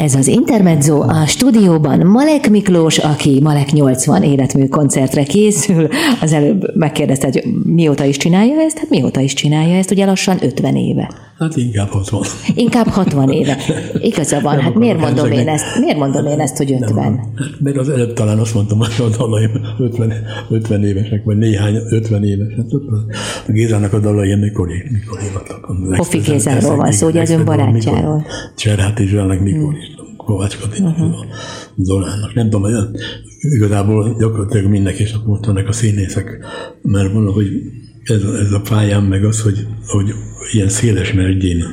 Ez az Intermezzo, a stúdióban Malek Miklós, aki Malek 80 életmű koncertre készül. Az előbb megkérdezte, hogy mióta is csinálja ezt? Hát mióta is csinálja ezt, ugye lassan 50 éve. Hát inkább 60. Inkább 60 éve. Igaza van, hát miért mondom én ezt, hogy 50? Mert az előbb talán azt mondtam, hogy a dalaim 50 évesek, vagy néhány 50 évesek. A Gézának a dalaim mikor írtak. Hofi Gézáról van szó, ugye az ön barátjáról. Cserhát Izsrának mikor írtak. Kovács Katinak, Zolának. Nem tudom, igazából gyakorlatilag mindenki, és ott vannak a színészek, mert valahogy ez a pályám meg az, hogy ilyen széles merdjén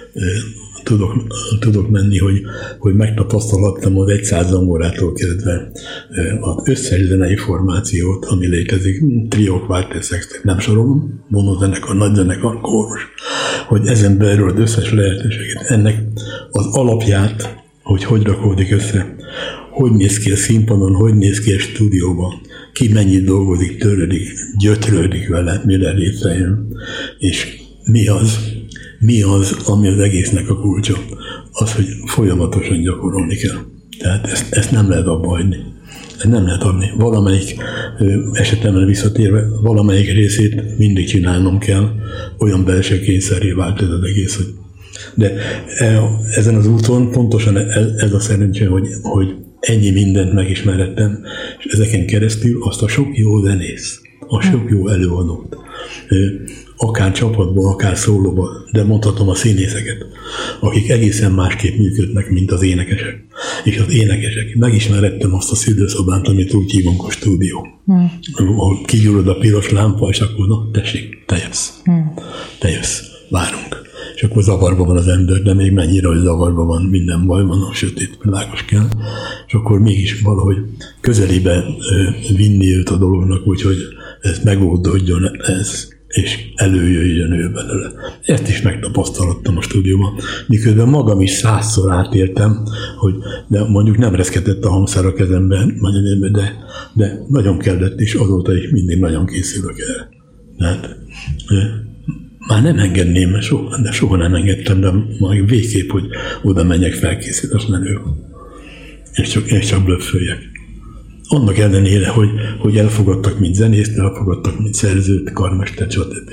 tudok menni, hogy megtapasztalhattam az 100 zongorától kezdve az összes zenei formációt, ami létezik, trió, kvártett, szextett, nem sorolom, monozenekar, nagyzenekar, kórus, hogy ezen belül az összes lehetőséget, ennek az alapját, hogy rakódik össze, hogy néz ki a színpadon, hogy néz ki a stúdióban, ki mennyit dolgozik, törődik, gyötrődik vele, mire létrejön, és mi az, ami az egésznek a kulcsa, az, hogy folyamatosan gyakorolni kell. Tehát ezt nem lehet abba hagyni. Ezt nem lehet adni. Valamelyik esetemre visszatérve, valamelyik részét mindig csinálnom kell, olyan belső kényszerré vált ez az egész, hogy de ezen az úton pontosan ez a szerencsé, hogy ennyi mindent megismerettem, és ezeken keresztül azt a sok jó zenész, a sok jó előadót, akár csapatban, akár szólóban, de mondhatom a színészeket, akik egészen másképp működnek, mint az énekesek. És az énekesek. Megismerettem azt a szüdőszobát, amit úgy hívunk a stúdió. Ahol kigyullad a piros lámpa, és akkor na, tessék, te jössz, várunk. És akkor zavarban van az ember, de még mennyire, hogy zavarban van, minden baj van, a sötét világos kell. És akkor mégis valahogy közelébe vinni őt a dolognak, úgyhogy ez megoldódjon ez, és előjöjjön ő belőle. Ezt is megtapasztalottam a stúdióban, miközben magam is 100-szor átértem, hogy de mondjuk nem reszketett a hangszer a kezemben, de nagyon kellett, és azóta is mindig nagyon készülök erre. Tehát, már nem engedném, de soha nem engedtem, de majd végképp, hogy oda menjek felkészítetlenül, és csak blöfföljek. Annak ellenére, hogy elfogadtak, mint zenészt, elfogadtak, mint szerzőt, karmestert, stb.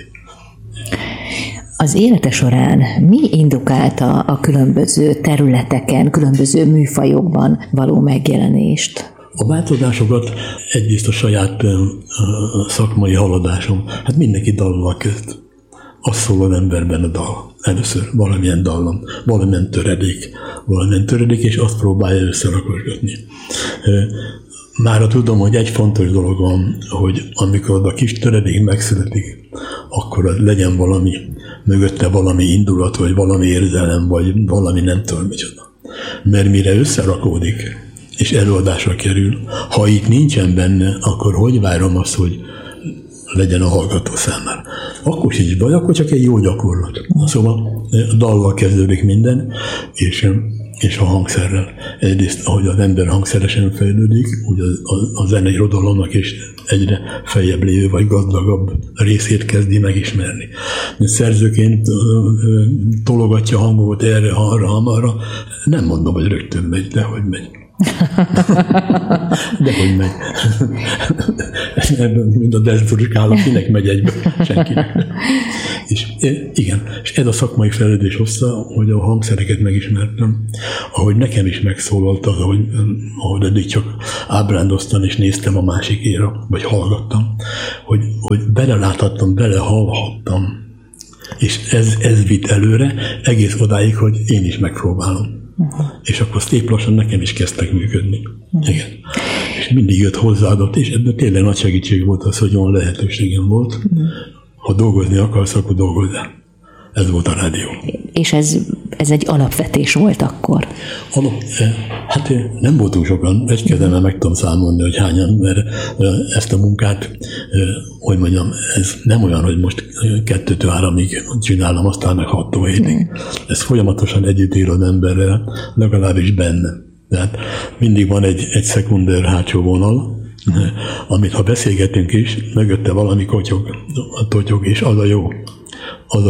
Az élete során mi indukálta a különböző területeken, különböző műfajokban való megjelenést? A változásokat egyrészt a saját szakmai haladásom, hát mindenki dallal kezd. Az szól az emberben a dal. Először valamilyen dallam, valamilyen töredék, és azt próbálja összerakosgatni. Mára tudom, hogy egy fontos dolog van, hogy amikor a kis töredék megszületik, akkor legyen valami, mögötte valami indulat, vagy valami érzelem, vagy valami nem tudom micsoda. Mert mire összerakódik, és előadásra kerül, ha itt nincsen benne, akkor hogy várom azt, hogy legyen a hallgató számára. Akkor sincs baj, akkor csak egy jó gyakorlat. Szóval a dallal kezdődik minden, és a hangszerrel. Egyrészt, ahogy az ember hangszeresen fejlődik, úgy a zenei irodalomnak is egyre feljebb lévő vagy gazdagabb részét kezdi megismerni. Szerzőként tologatja a hangot erre, arra, nem mondom, hogy rögtön megy, de hogy megy. De hogy megy. Mind a desburikál, akinek megy egyből, senkinek. És igen, és ez a szakmai fejlődés hozta, hogy a hangszereket megismertem, ahogy nekem is megszólalt az, ahogy eddig csak ábrándoztam és néztem a másikéra, vagy hallgattam, hogy beleláthattam, belehallhattam. És ez vitt előre egész odáig, hogy én is megpróbálom. És akkor szép lassan nekem is kezdtek működni. Igen. És mindig jött hozzáadott, és ebben tényleg nagy segítség volt az, hogy olyan lehetőségem volt. Ha dolgozni akarsz, akkor dolgozzál. Ez volt a rádió. És ez egy alapvetés volt akkor? Hát nem voltunk sokan, egy kezemmel meg tudom számolni, hogy hányan, mert ezt a munkát, hogy mondjam, ez nem olyan, hogy most 2-3-ig csinálom, aztán meg 6-7-ig. Ez folyamatosan együtt él az emberrel, legalábbis benne. Tehát mindig van egy szekunder hátsó vonal, amit ha beszélgetünk is, mögötte valami totyog, és az a jó.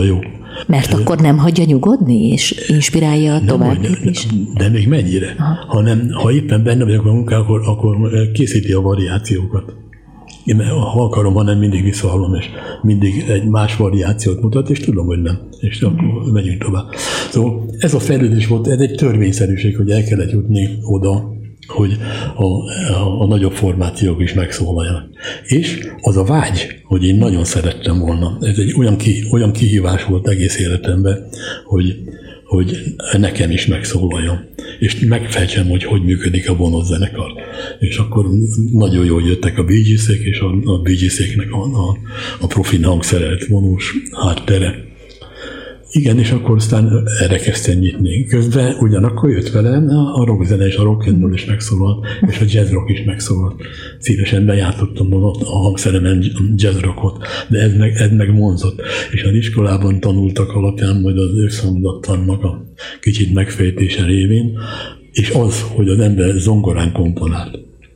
Mert akkor nem hagyja nyugodni, és inspirálja a továbbképés? De még mennyire? Ha éppen benne vagyok a munkában, akkor készíti a variációkat. Én ha akarom, hanem mindig visszahallom, és mindig egy más variációt mutat, és tudom, hogy nem. És akkor megyünk tovább. Szóval ez a fejlődés volt, ez egy törvényszerűség, hogy el kellett jutni oda, hogy a nagyobb formációk is megszólaljanak. És az a vágy, hogy én nagyon szerettem volna, ez egy olyan kihívás volt egész életemben, hogy nekem is megszólaljon, és megfejtsem, hogy működik a vonózenekar. És akkor nagyon jól jöttek a Bee Gees-ék, és a Bee Gees-éknek a profin hangszerelt vonós háttere. Igen, és akkor aztán erre kezdtem nyitni. Közben ugyanakkor jött velem a rockzene és a rock'n'roll is megszólalt, és a jazz rock is megszólalt. Szívesen bejátszottam a hangszeremen jazz rockot, de ez meg vonzott. És az iskolában tanultak alapján, majd az összhangzattannak a kicsit megfejtése révén, és az, hogy az ember zongorán komponált,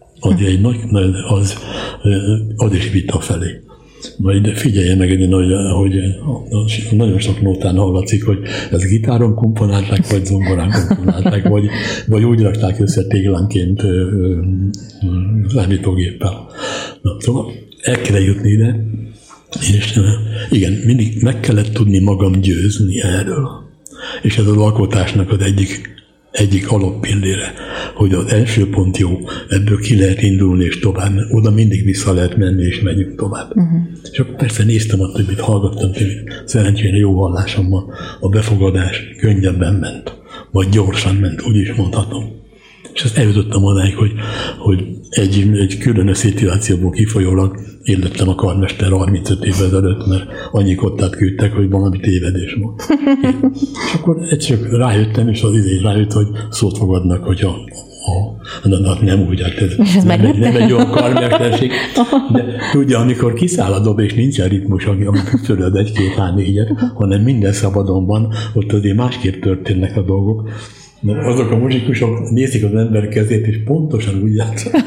az is vita felé. Majd figyelje meg, hogy nagyon sok nótán hallatszik, hogy ez gitáron komponálták, vagy zongorán komponálták, vagy úgy rakták össze téglánként számítógéppel. Szóval el kell jutni ide, és igen, mindig meg kellett tudni magam győzni erről. És ez az alkotásnak az egyik alappillére, hogy az első pont jó, ebből ki lehet indulni, és tovább, oda mindig vissza lehet menni, és megyünk tovább. És akkor persze néztem a többit, hallgattam többit, szerencsére jó hallásommal a befogadás könnyebben ment, vagy gyorsan ment, úgy is mondhatom. És ezt eljutottam odáig, hogy egy különös szituációból kifolyólag élettem a karmester 35 évvel ezelőtt, mert annyi kottát küldtek, hogy valami tévedés volt. És akkor egyszer rájöttem, és az idén rájött, hogy szót fogadnak, hogyha nem úgy, hát ez nem egy olyan karmesterség, de tudja, amikor kiszáll a dob, és nincsen ritmus, ami fölöd 1-2-3-4-et, hanem minden szabadon van, ott azért másképp történnek a dolgok. Azok a muzsikusok nézik az ember kezét, és pontosan úgy játszanak.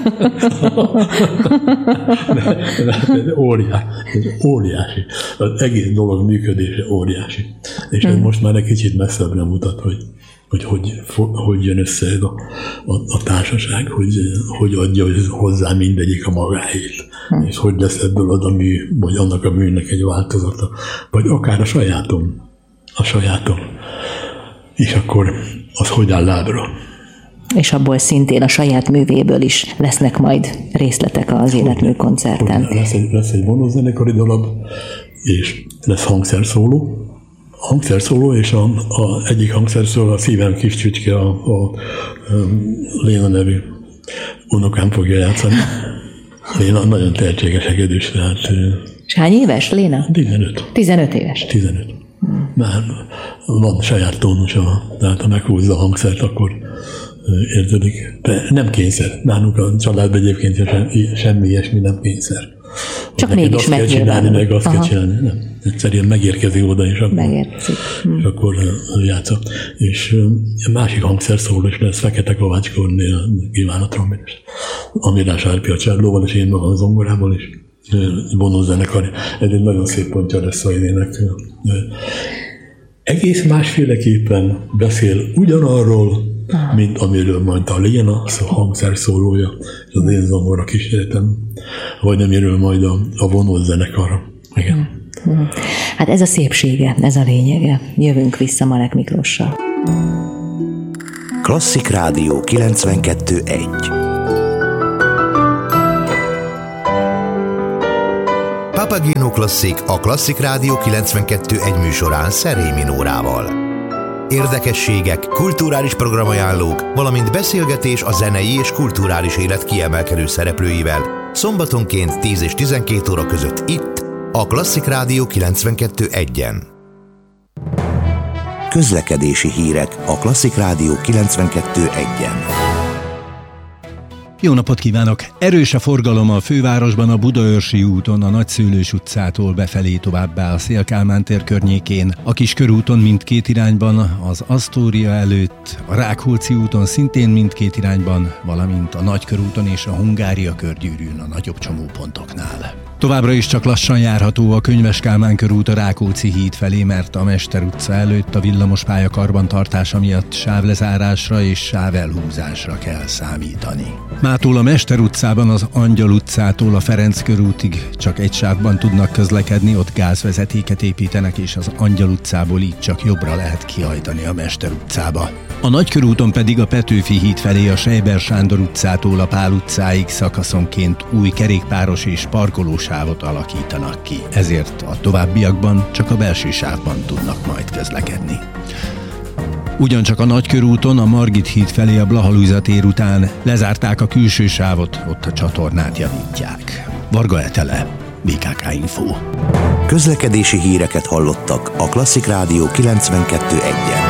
Óriási. Az egész dolog működése óriási. És ez most már egy kicsit messzebbre mutat, hogy jön össze ez a társaság, hogy adja hozzá mindegyik a magáét. És hogy lesz ebből az a mű, vagy annak a műnek egy változata. Vagy akár a sajátom. És akkor az hogy áll lábra. És abból szintén a saját művéből is lesznek majd részletek az Életmű koncerten. Lesz egy vonózenekari darab, és lesz hangszerszóló, és a egyik hangszerszóló a szívem kis csücske, a Léna nevű unokám fogja játszani. Léna nagyon tehetséges egedűs. És hány éves Léna? 15. 15 éves? 15. Már van saját tónusa, tehát ha meghúzza a hangszert, akkor érződik. De nem kényszer. Nálunk a családban egyébként semmi ilyesmi nem kényszer. Csak mégis megnyilvánul. Meg azt kell csinálni. Nem. Egyszerűen megérkezik oda, és akkor játsza. És a másik hangszerszóló is lesz, Fekete Kovács Kornél, kíván a trombitás. Amirás Árpi a csellóval, és én magam a zongorával is. Vonózenekar. Ez egy nagyon szép pontja lesz a idének. Egész másféleképpen beszél ugyanarról, mint amiről majd a Léna, a hangszerszólója, és az én zongora kísérletem, vagy amiről majd a vonózenekar. Igen. Hát ez a szépsége, ez a lényege. Jövünk vissza Malek Miklóssal. Klasszik Rádió 92.1. Papageno Klasszik a Klasszik Rádió 92.1 műsorán Szerémi Nórával. Érdekességek, kulturális programajánlók, valamint beszélgetés a zenei és kulturális élet kiemelkedő szereplőivel szombatonként 10 és 12 óra között itt, a Klasszik Rádió 92.1-en. Közlekedési hírek a Klasszik Rádió 92.1-en. Jó napot kívánok! Erős a forgalom a fővárosban, a Budaörsi úton, a Nagyszőlős utcától befelé, továbbá a Széll-Kálmán tér környékén, a Kiskörúton mindkét irányban, az Asztória előtt, a Rákóczi úton szintén mindkét irányban, valamint a Nagykörúton és a Hungária körgyűrűn a nagyobb csomópontoknál. Továbbra is csak lassan járható a Könyves Kálmán körút a Rákóczi híd felé, mert a Mester utca előtt a villamospálya karbantartása miatt sávlezárásra és sávelhúzásra kell számítani. Mától a Mester utcában az Angyal utcától a Ferenc körútig csak egy sávban tudnak közlekedni, ott gázvezetéket építenek, és az Angyal utcából így csak jobbra lehet kihajtani a Mester utcába. A Nagykörúton pedig a Petőfi híd felé a Sejber Sándor utcától a Pál utcáig szakaszonként új kerékpáros és parkolósávot alakítanak ki. Ezért a továbbiakban csak a belső sávban tudnak majd közlekedni. Ugyancsak a Nagykörúton a Margit híd felé a Blaha-Lujza tér után lezárták a külső sávot, ott a csatornát javítják. Varga Etele, BKK Info. Közlekedési híreket hallottak a Klasszik Rádió 92.1-en.